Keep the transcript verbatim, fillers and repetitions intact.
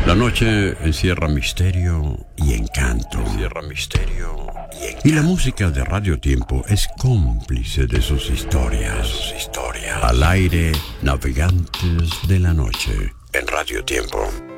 La noche encierra misterio y encanto. Encierra misterio y encanto. Y la música de Radio Tiempo es cómplice de sus historias. Sus historias. Al aire, navegantes de la noche. En Radio Tiempo.